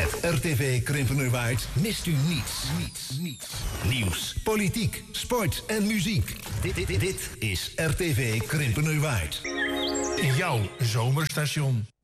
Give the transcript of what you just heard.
Met RTV Krimpenerwaard mist u niets. Nieuws, politiek, sport en muziek. Dit is RTV Krimpenerwaard. Jouw zomerstation.